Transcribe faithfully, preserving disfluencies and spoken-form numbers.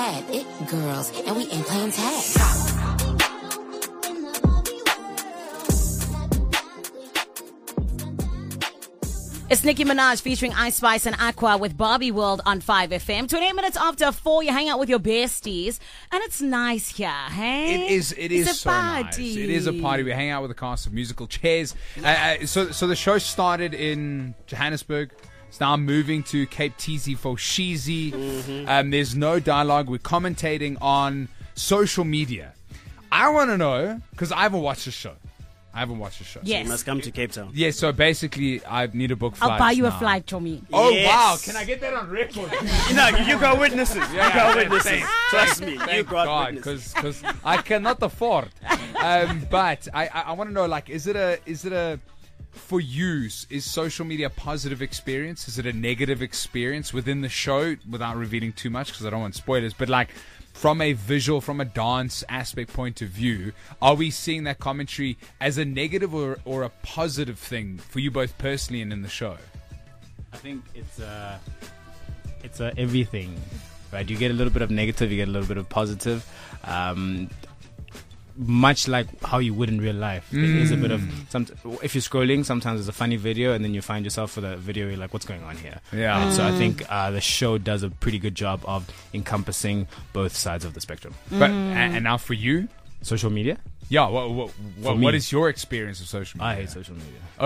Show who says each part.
Speaker 1: bad, it girls, and we ain't playing tag.
Speaker 2: It's Nicki Minaj featuring Ice Spice and Aqua with Barbie World on five F M. twenty-eight minutes after four, you hang out with your besties, and it's nice here, hey?
Speaker 3: It is. It is
Speaker 2: it's a
Speaker 3: so
Speaker 2: party.
Speaker 3: nice. It is a party. We hang out with a cast of musical chairs. Uh, uh, so, so the show started in Johannesburg. It's now moving to Cape Teasy for Sheezy. Mm-hmm. Um, there's no dialogue. We're commentating on social media. I want to know, because I haven't watched the show. I haven't watched the show.
Speaker 2: Yes.
Speaker 4: You must come to Cape Town.
Speaker 3: Yeah, so basically, I need a book flights
Speaker 2: I'll buy you
Speaker 3: now.
Speaker 2: a flight, Chomi.
Speaker 3: Oh,
Speaker 4: Yes.
Speaker 3: wow. Can I get that on record?
Speaker 4: No, you got witnesses. You
Speaker 3: Yeah,
Speaker 4: got
Speaker 3: yeah,
Speaker 4: witnesses.
Speaker 3: thanks.
Speaker 4: Trust me, you
Speaker 3: Thank
Speaker 4: got
Speaker 3: God,
Speaker 4: witnesses.
Speaker 3: because I cannot afford. Um, but I, I, I want to know, like, is it a is it a for you? Is social media a positive experience? Is it a negative experience within the show? Without revealing too much, because I don't want spoilers. But like, from a visual, from a dance aspect point of view, are we seeing that commentary as a negative or or a positive thing for you both personally and in the show?
Speaker 5: I think it's uh, it's uh, everything, right? You get a little bit of negative, you get a little bit of positive. Um, much like how you would in real life. There is a bit of some. If you're scrolling, sometimes there's a funny video, and then you find yourself with a video. You're like, "What's going on here?"
Speaker 3: Yeah.
Speaker 5: And so I think uh, the show does a pretty good job of encompassing both sides of the spectrum.
Speaker 3: But and, and now for you,
Speaker 5: Social media.
Speaker 3: yeah. What what, what,
Speaker 5: me.
Speaker 3: what is your experience of social media?
Speaker 5: I hate social media.